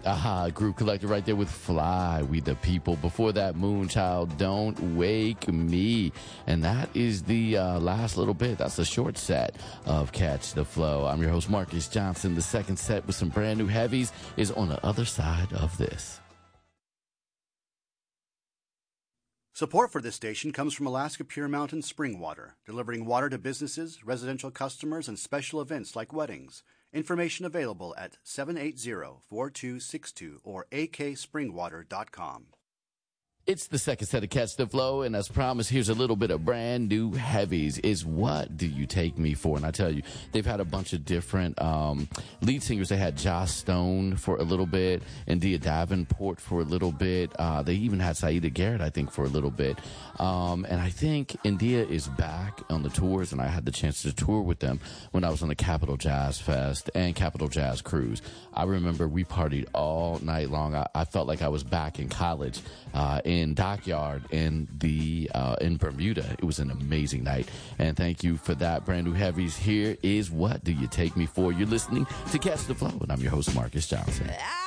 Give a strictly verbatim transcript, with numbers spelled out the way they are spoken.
Aha, Group Collective right there with Fly, We the People. Before that, Moonchild, Don't Wake Me. And that is the uh, last little bit. That's the short set of Catch the Flow. I'm your host, Marcus Johnson. The second set with some brand new heavies is on the other side of this. Support for this station comes from Alaska Pure Mountain Spring Water, delivering water to businesses, residential customers, and special events like weddings. Information available at seven eight zero, four two six two or a k spring water dot com. It's the second set of Catch the Flow, and as promised, here's a little bit of brand new heavies. Is What Do You Take Me For? And I tell you, they've had a bunch of different um, lead singers. They had Joss Stone for a little bit, India Davenport for a little bit. Uh, they even had Saida Garrett, I think, for a little bit. Um, and I think India is back on the tours, and I had the chance to tour with them when I was on the Capitol Jazz Fest and Capitol Jazz Cruise. I remember we partied all night long. I, I felt like I was back in college, uh, in Dockyard in the uh, in Bermuda. It was an amazing night, and thank you for that. Brand new heavies. Here is What Do You Take Me For? You're listening to Catch the Flow, and I'm your host, Marcus Johnson.